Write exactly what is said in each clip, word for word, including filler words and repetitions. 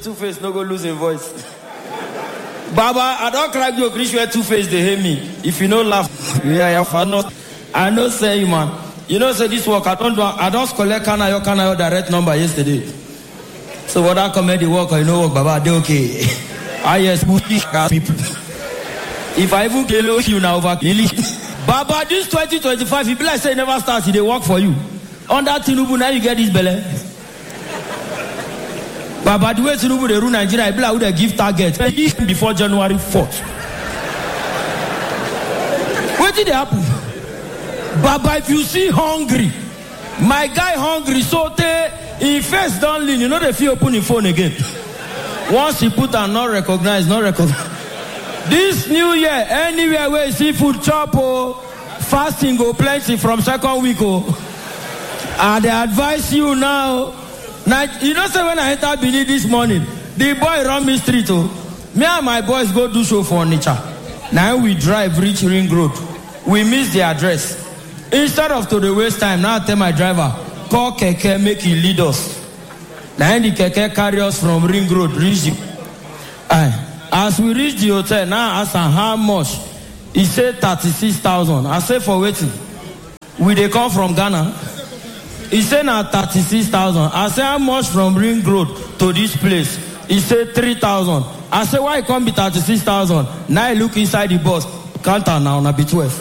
Two-Face no go lose his voice. Baba, I don't crack you, Chris, where Two-Face, they hate me. If you don't laugh, yeah, I know. I know, say you, man. You know, say this work, I don't do, I don't collect Kanayo, Kanayo direct number yesterday. So what I comedy work, you know, work, Baba, they okay. I yes, people. If I even kill you now, over Baba, this twenty twenty-five, if like say never starts, they work for you. On that Tinubu, now you get this belly. Baba, the way Tinubu they rule Nigeria, I be like, they give target before January fourth. What did happen? Baba, if you see hungry, my guy hungry, so they, he face don't lean, you know, they feel open his phone again. Once he put and not recognize, not recognize. This new year, anywhere where you see food chop, oh, fasting go plenty from second week, oh. And they advise you now. Now, you know, say when I enter Benin this morning, the boy run me street, oh. Me and my boys go do show for nature. Now we drive reach Ring Road. We miss the address. Instead of to the waste time, now I tell my driver, call Keke, make he lead us. Now the Keke carry us from Ring Road, reach the... Aye. As we reach the hotel, now ask him how much. He said thirty-six thousand. I said for waiting. We they come from Ghana. He said now thirty-six thousand. I said how much from Ring Road to this place? He said three thousand. I said why it can't be thirty-six thousand? Now I look inside the bus. Counter now, now be twelve.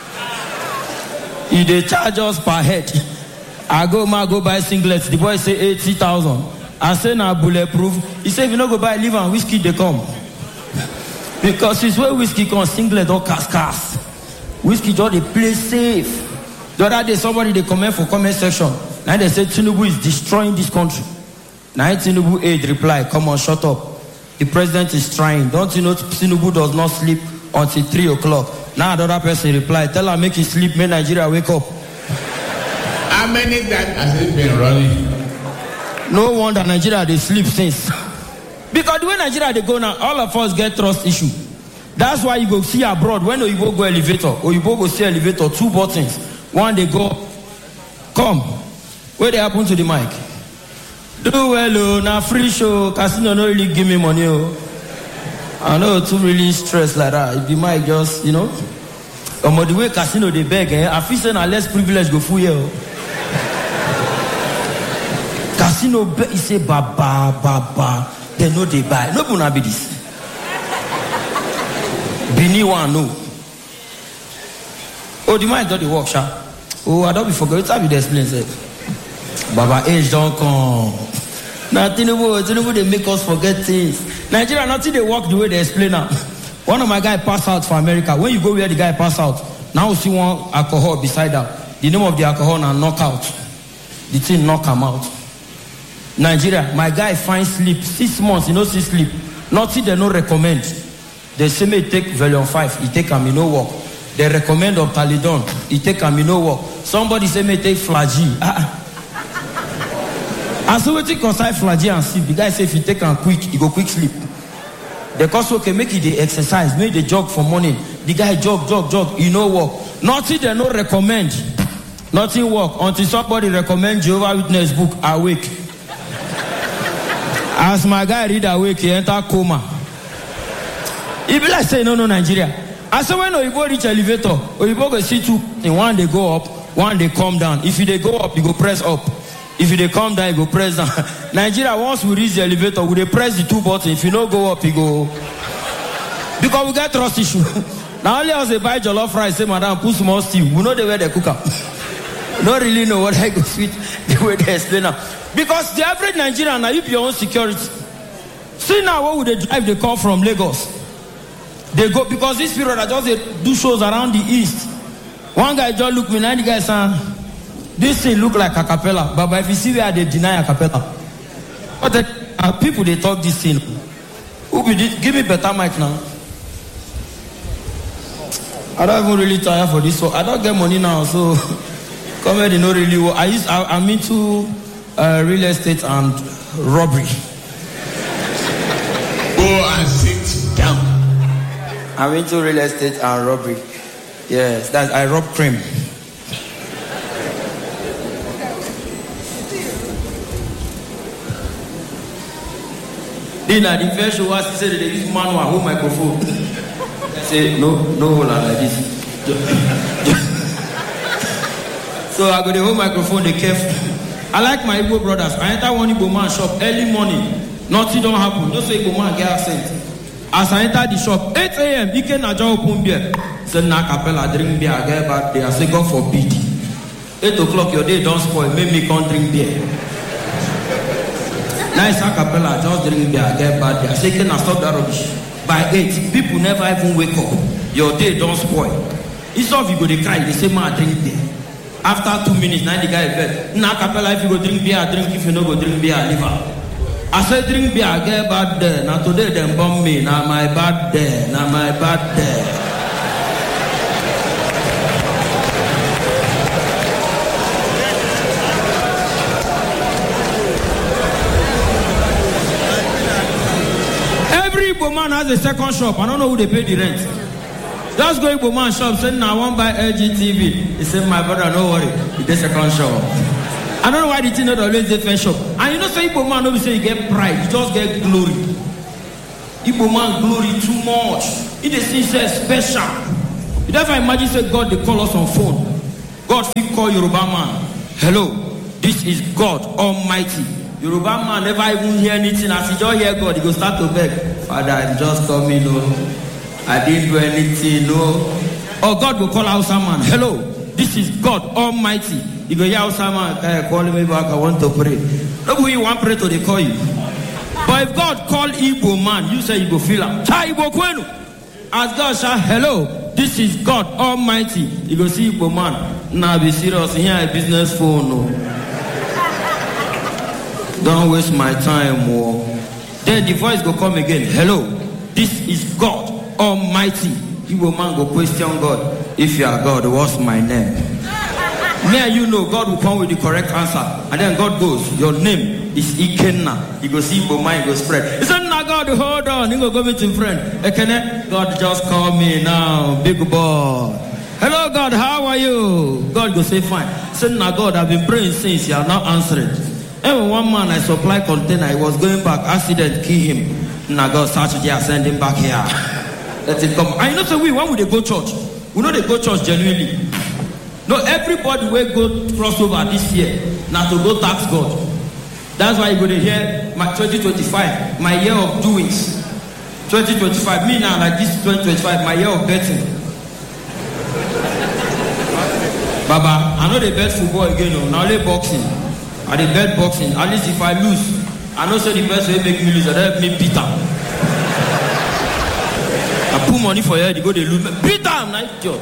He they charge us per head. I go ma go buy singlets. The boy say eighty thousand. I say now bulletproof. He said if you not go buy liver and whiskey they come. Because it's where whiskey comes singlet or cascas. Whiskey just they play safe. The other day somebody they comment for comment section. Now they say Tinubu is destroying this country. Now Tinubu aide reply, come on, shut up. The president is trying. Don't you know Tinubu does not sleep until three o'clock? Now the other person reply, tell her make him sleep, make Nigeria wake up. How many times has it been running? No wonder Nigeria they sleep since. Because the way Nigeria they go now, all of us get trust issue. That's why you go see abroad when you go elevator or you go see elevator, two buttons. One they go, come. Where they happen to the mic? Do well, oh, now free show. Casino no really give me money. Oh. I know too really stressed like that. If the mic just, you know. Um, the way casino they beg, eh? I feel saying a less privilege go full here. Oh. Casino beg, he say ba ba ba ba. They know they buy. No gonna be this. Bini one no. Oh, the mic don't work, sha. Oh, I don't be forget. It's how you explain it. Baba age don't come. Now Tinubu, Tinubu they make us forget things. Nigeria, nothing they work the way they explain now. One of my guys pass out for America. When you go where the guy pass out, now we see one alcohol beside that. The name of the alcohol now knockout. The thing knock him out. Nigeria, my guy find sleep six months. You know, see sleep. Nothing they no recommend. They say me take Valium five. He take him, he no work. They recommend of Calidon. He take him, he no work. Somebody say me take Flagy. Ah. And so we take consider Flagy and sleep. The guy say if you take him quick, he go quick sleep. The cost okay make it the exercise, make the jog for morning. The guy jog, jog, jog. He no work. Nothing they no recommend. Nothing work until somebody recommend Jehovah Witness book Awake. As my guy read Awake, he enter coma. He be like say no no Nigeria. I say when Oyibo reach elevator, Oyibo go see two. In one they go up, one they come down. If you they go up, you go press up. If you they come down, you go press down. Nigeria, once we reach the elevator, we they press the two buttons. If you no go up, you go. Because we get trust issue. Now only as they buy jollof rice, say madam, put small stew. We know the way they cook up. Don't really know what I go sweet the way they explain now. Because the average Nigerian now you be your own security. See now what would they drive they come from Lagos? They go because this period I just they do shows around the east. One guy just look me, now the guy saying, this thing look like a cappella, but, but if you see where they deny a cappella. But the, uh, people they talk this thing. Who be this? Give me better mic now. I don't even really tire for this one. I don't get money now, so comedy no really work. I use I, I'm into uh, real estate and robbery. Go and sit down. I'm into real estate and robbery. Yes, that's I rob cream. Then at the first show, I said they use manual hold microphone. I say no, no hold on like this. So I go the whole microphone, they careful. I like my Igbo brothers. I enter one Igbo man shop early morning. Nothing don't happen. Just say Igbo man get accent. As I enter the shop, eight a.m. He can naja open beer. Say na capella drink beer. I get bad day. I say God forbid. Eight o'clock your day don't spoil. Make me come drink beer. Nice a cappella, just drink beer, get bad day. I say, can I stop that rubbish? By eight, people never even wake up. Your day don't spoil. Instead of you go to cry, they say, man, drink beer. After two minutes, now the guy bed. Now cappella, if you go drink beer, drink. If you no go drink beer, leave out. I say, drink beer, get bad day. Now today, them bomb me. Now my bad day. Now my bad day. Igbo man has a second shop. I don't know who they pay the rent. Just go Igbo man shop. Say, now I want buy L G T V. He said, my brother, no worry. It's the second shop. I don't know why the thing not always the first shop. And you know, say Igbo man, nobody say you get pride. You just get glory. Igbo man glory too much. It is sincere special. You never imagine say God, they call us on phone. God, we call Yoruba man. Hello, this is God Almighty. Yoruba man never even hear anything. As he just hear God, he go start to beg. Father, I'm just coming, no. I didn't do anything, no. Or God will call Hausa man. Hello, this is God Almighty. He go, yeah, Hausa man, can you call me back? I want to pray. Nobody you want to pray to, they call you. But if God call Igbo man, you say you go feel him. Cha Igbo kwenu. As God shout, hello, this is God Almighty. You go see Igbo man. Now be serious. Here a business phone, no. Don't waste my time, oh. Then the voice go come again. Hello, this is God Almighty. Igbo man go question God. If you are God, what's my name? Me and you know God will come with the correct answer. And then God goes, your name is Ikenna. You go see Igbo man, go spread. He said, now God, hold on. You go go meet him friend. Ekene, God just call me now. Big boy. Hello God, how are you? God go say fine. He said, now God, I've been praying since you are not answering. Even one man I supply container, he was going back, accident kill him. Now God Saturday I send him back here. Let him come. And you know, so we when would they go church? We know they go church genuinely. No, everybody will go crossover this year. Now to go tax God. That's why you go to hear my twenty twenty-five, my year of doings. twenty twenty-five, me now like this twenty twenty-five, my year of betting. Baba, I know they bet football again, no, now they boxing. I dey bet boxing. At least if I lose, I know so the best way make me lose. I don't help me beat am. I put money for you, they go they lose. Beat am, na idiot.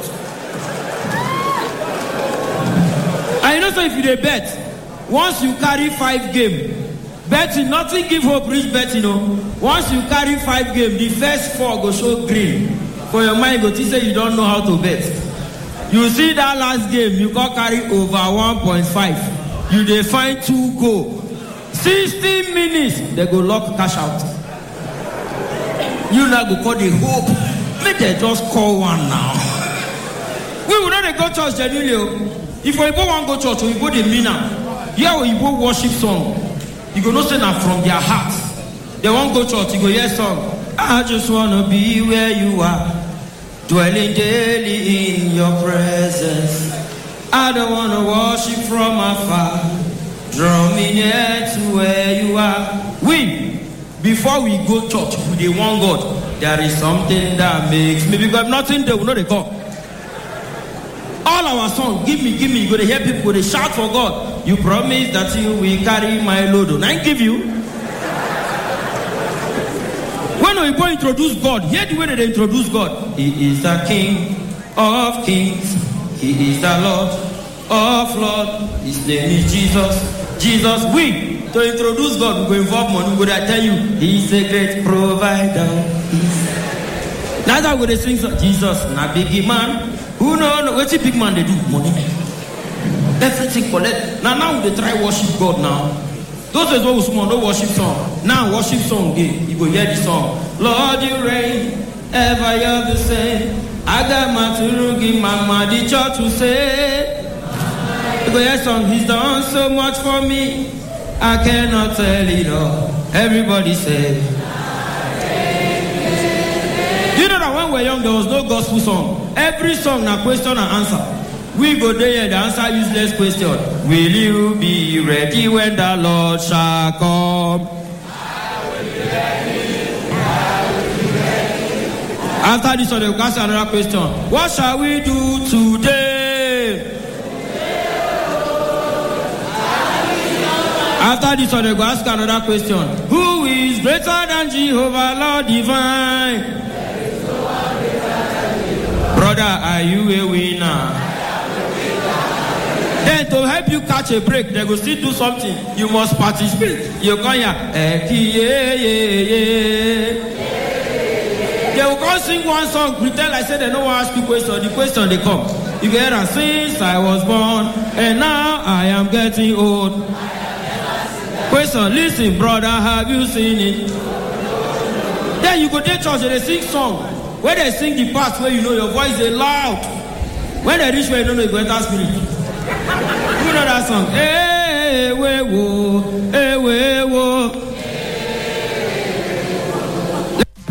And you know so if you dey bet, once you carry five game, betting nothing give hope reach betting. You know, once you carry five game, the first four go show green. For your mind go think say you don't know how to bet. You see that last game, you go carry over one point five. You dey find two goal. sixty minutes, they go lock cash out. You now go call the hope. Make they just call one now. We will not go church genuinely. If we go one go church, we go the mina. Here we go worship song. You go not say that from their heart. They won't go church, you go hear song. I just wanna be where you are, dwelling daily in your presence. I don't want to worship from afar. Draw me near to where you are. We, before we go church with the one God, there is something that makes me, because nothing they will not they come. All our songs, give me, give me, you go to hear people, they shout for God. You promise that you will carry my load. And I give you. When we go introduce God, hear the way that they introduce God. He is the King of Kings. He is the Lord of Lords. His name is Jesus. Jesus, we, to introduce God, we go involve money. We go to tell you, He's a great provider. That's how we go to sing so, Jesus, na big man. Who know, no, what's a big man they do? Money. Everything collect. Now, now they try worship God now. Those is what we small, no worship song. Now worship song again. You go hear the song. Lord, you reign, ever you're the same. I got my turugi, mama, the church will say. You go hear song, He's done so much for me. I cannot tell it all. Everybody say, You know that when we were young, there was no gospel song. Every song na question and answer. We go there and the answer useless question. Will you be ready when the Lord shall come? After this, they will ask another question. What shall we do today? After this, they will ask another question. Who is greater than Jehovah, Lord divine? Brother, are you a winner? Then to help you catch a break, they will still do something. You must participate. You come here. Eh, yeah, yeah, yeah. They will come sing one song, pretend like say they don't want to ask you question. The question they come. You get and since I was born, and now I am getting old. Question, listen, brother, have you seen it? Then you go to church and they sing song. When they sing the part where you know your voice is loud. When they reach where you don't know you go enter spirit. You know that song? Hey, we wo, hey.